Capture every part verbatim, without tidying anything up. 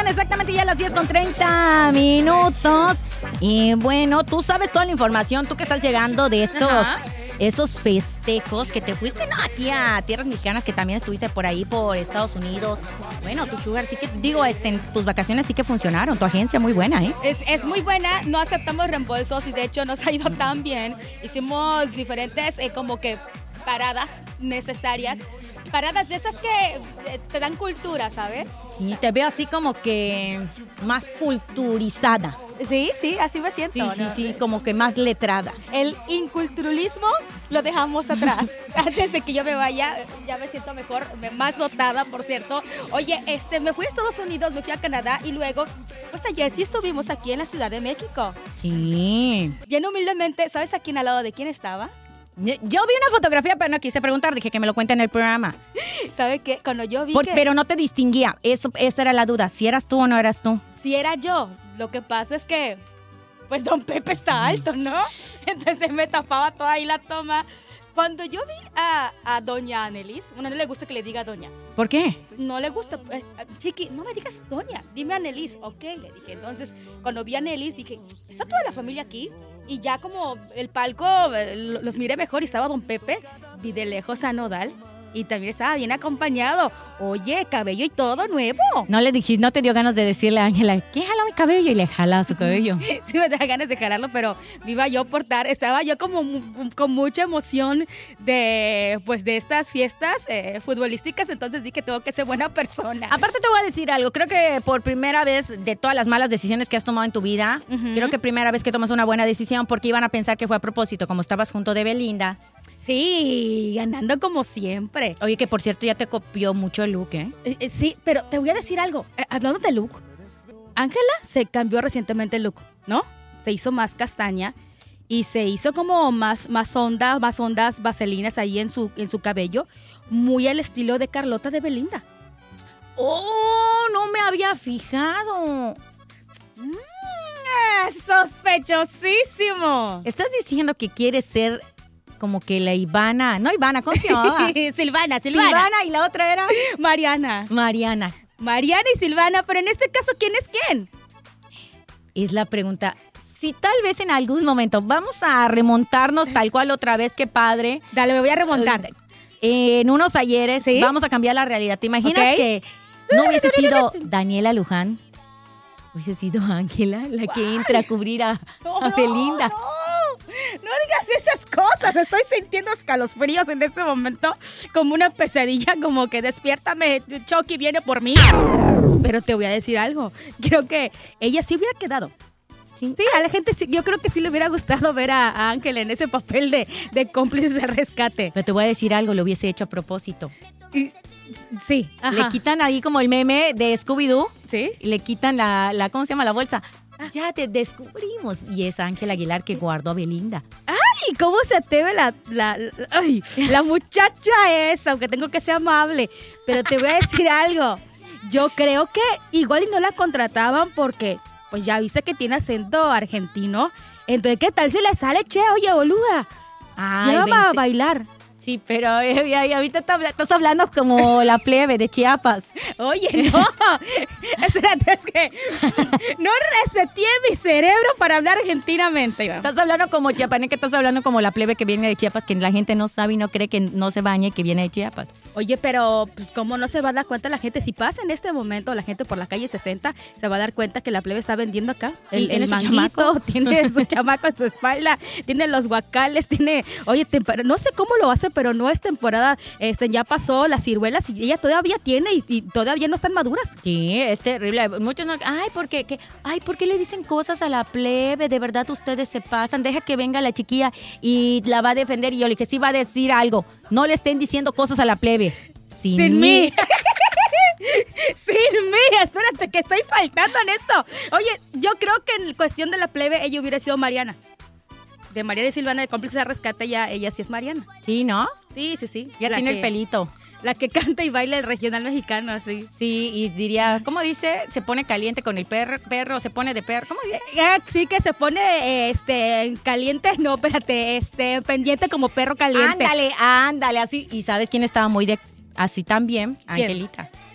exactamente ya a las diez con treinta minutos. Y bueno, tú sabes toda la información, tú que estás llegando de estos... Ajá. Esos festejos que te fuiste, no, aquí a tierras mexicanas, que también estuviste por ahí, por Estados Unidos. Bueno, tu Sugar, sí que, digo, este, tus vacaciones sí que funcionaron. Tu agencia muy buena, ¿eh? Es, es muy buena, no aceptamos reembolsos y de hecho nos ha ido tan bien. Hicimos diferentes eh, como que paradas necesarias. Paradas de esas que eh, te dan cultura, ¿sabes? Sí, te veo así como que más culturizada. Sí, sí, así me siento. Sí, ¿no? sí, sí, como que más letrada. El inculturalismo lo dejamos atrás. Antes de que yo me vaya, ya me siento mejor, más dotada, por cierto. Oye, este, me fui a Estados Unidos, me fui a Canadá y luego, pues ayer sí estuvimos aquí en la Ciudad de México. Sí. Bien humildemente, ¿sabes a quién al lado de quién estaba? Yo, yo vi una fotografía, pero no quise preguntar, dije que me lo cuente en el programa. ¿Sabe qué? Cuando yo vi Por, que... Pero no te distinguía, eso, esa era la duda, si eras tú o no eras tú. Si era yo, lo que pasa es que, pues don Pepe está alto, ¿no? Entonces me tapaba toda ahí la toma. Cuando yo vi a, a doña Anelis, bueno, no le gusta que le diga doña. ¿Por qué? No le gusta, pues, Chiqui, no me digas doña, dime Anelis. Ok, le dije. Entonces, cuando vi a Anelis, dije, ¿está toda la familia aquí? Y ya como el palco los miré mejor y estaba don Pepe, vi de lejos a Nodal. Y también estaba bien acompañado. Oye, cabello y todo nuevo. No le dijiste, no te dio ganas de decirle a Ángela, ¿qué jala mi cabello? Y le jala su cabello. Sí me da ganas de jalarlo, pero me iba yo a portar. Estaba yo como con mucha emoción de, pues, de estas fiestas eh, futbolísticas. Entonces dije, tengo que ser buena persona. Aparte te voy a decir algo. Creo que por primera vez de todas las malas decisiones que has tomado en tu vida, uh-huh. creo que primera vez que tomas una buena decisión, porque iban a pensar que fue a propósito, como estabas junto de Belinda. Sí, ganando como siempre. Oye, que por cierto ya te copió mucho el look, ¿eh? eh, eh sí, pero te voy a decir algo. Eh, hablando de look, Ángela se cambió recientemente el look, ¿no? Se hizo más castaña y se hizo como más, más onda, más ondas vaselinas ahí en su, en su cabello, muy al estilo de Carlota de Belinda. ¡Oh! No me había fijado. Mm, ¡sospechosísimo! ¿Estás diciendo que quieres ser como que la Ivana? No, Ivana, ¿cómo se llamaba? Silvana, Silvana. Silvana, y la otra era Mariana. Mariana. Mariana y Silvana, pero en este caso, ¿quién es quién? Es la pregunta. Si tal vez en algún momento vamos a remontarnos tal cual otra vez, qué padre. Dale, me voy a remontar. Eh, en unos ayeres, ¿sí? Vamos a cambiar la realidad. ¿Te imaginas okay. que no hubiese sido Daniela Luján? Hubiese sido Ángela la que Ay. entra a cubrir a, no, a Belinda. No, no. No digas esas cosas, estoy sintiendo escalofríos en este momento, como una pesadilla, como que despiértame, Chucky viene por mí. Pero te voy a decir algo, creo que ella sí hubiera quedado. Sí, sí a la gente sí, yo creo que sí le hubiera gustado ver a, a Ángela en ese papel de, de cómplices del rescate. Pero te voy a decir algo, lo hubiese hecho a propósito. Y, sí, ajá. Le quitan ahí como el meme de Scooby-Doo. Sí. Y le quitan la, la, ¿cómo se llama? La bolsa. Ya te descubrimos. Y es Ángela Aguilar que guardó a Belinda. ¡Ay! ¿Cómo se atreve la, la, la, ay, la muchacha esa? Aunque tengo que ser amable. Pero te voy a decir algo. Yo creo que igual y no la contrataban porque, pues ya viste que tiene acento argentino. Entonces, ¿qué tal si le sale, che? Oye, boluda. Llévame a bailar. Sí, pero eh, ahorita estás hablando como la plebe de Chiapas. Oye, no. Espérate, es que no reseteé mi cerebro para hablar argentinamente. Iván. Estás hablando como chiapaneca, estás hablando como la plebe que viene de Chiapas, que la gente no sabe y no cree que no se bañe, que viene de Chiapas. Oye, pero pues, ¿cómo no se va a dar cuenta la gente? Si pasa en este momento la gente por la calle sesenta, se va a dar cuenta que la plebe está vendiendo acá. Sí, el ¿tiene el su manguito, chamaco? Tiene su chamaco en su espalda, tiene los guacales, tiene... Oye, tempor- no sé cómo lo hace, pero no es temporada, este, ya pasó las ciruelas y ella todavía tiene y, y todavía no están maduras. Sí, es terrible. Muchos no... Ay, ¿por qué? ¿Qué? Ay, ¿por qué le dicen cosas a la plebe? De verdad ustedes se pasan. Deja que venga la chiquilla y la va a defender. Y yo le dije, sí va a decir algo. No le estén diciendo cosas a la plebe. Sin, Sin mí. mí. Sin mí. Espérate, que estoy faltando en esto. Oye, yo creo que en cuestión de la plebe, ella hubiera sido Mariana. De Mariana y Silvana, de cómplices de rescate, ya, ella sí es Mariana. Sí, ¿no? Sí, sí, sí. Ya la tiene que, el pelito. La que canta y baila el regional mexicano, así. Sí, y diría, ¿cómo dice? Se pone caliente con el perro, perro se pone de perro. ¿Cómo dice? Eh, sí, que se pone eh, este caliente, no, espérate, este pendiente como perro caliente. Ándale, ándale, así. ¿Y sabes quién estaba muy de así también? Angelita.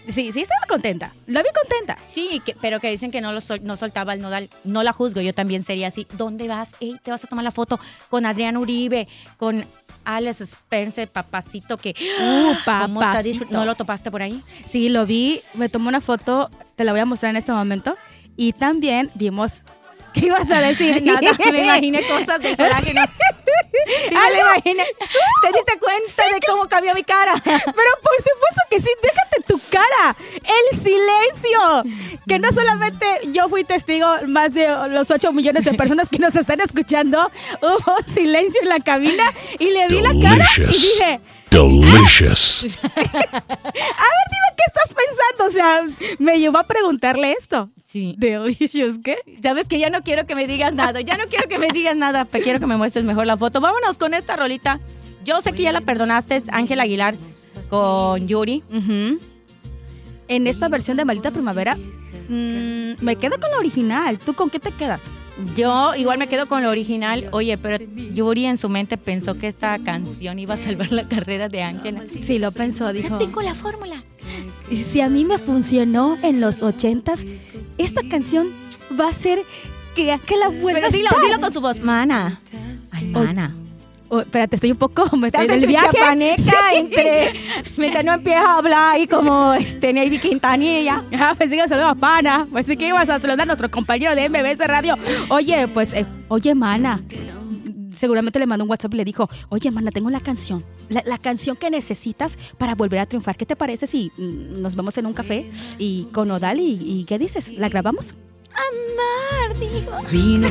Sí, sí estaba contenta. La vi contenta. Sí, que, pero que dicen que no lo sol, no soltaba el nodal. No la juzgo, yo también sería así. ¿Dónde vas? Ey, te vas a tomar la foto con Adrián Uribe, con Alex Spencer, papacito, que... Uh, ¿cómo está papacito. disfr- ¿No lo topaste por ahí? Sí, lo vi, me tomó una foto, te la voy a mostrar en este momento. Y también vimos... ¿Qué ibas a decir? Nada, me imaginé cosas de coraje, ¿no? Sí, me lo imaginé. ¿Te diste cuenta de cómo cambió mi cara? Pero por supuesto que sí, déjate tu cara. El silencio. Que no solamente yo fui testigo, más de los ocho millones de personas que nos están escuchando, hubo silencio en la cabina y le vi la cara y dije... Delicious. A ver, dime qué estás pensando. O sea, me llevó a preguntarle esto. Sí. Delicious, ¿qué? Sabes que ya no quiero que me digas nada. Ya no quiero que me digas nada. Pero quiero que me muestres mejor la foto. Vámonos con esta rolita. Yo sé que ya la perdonaste, es Ángel Aguilar con Yuri. Uh-huh. En esta versión de Maldita Primavera, mmm, me quedo con la original. ¿Tú con qué te quedas? Yo igual me quedo con lo original. Oye, pero Yuri en su mente pensó que esta canción iba a salvar la carrera de Ángela. Sí, lo pensó, dijo. Ya tengo la fórmula. Si a mí me funcionó en los ochentas, esta canción va a ser que Ángela vuelva Pero a dilo, estar. dilo con su voz, mana. Ay, mana. Oh, espérate, estoy un poco... Me estoy Estás del en tu viaje. chapaneca entre... Mientras no empieza a hablar ahí como este Navy Quintanilla. Ah, pensé que saludaba a Pana. Pues sí que ibas a saludar a nuestro compañero de M B S Radio. Oye, pues, eh, oye, mana. Seguramente le mandó un WhatsApp y le dijo, oye, mana, tengo la canción. La, la canción que necesitas para volver a triunfar. ¿Qué te parece si mm, nos vemos en un café y con Odal y, y qué dices? ¿La grabamos? Amar, digo. Vino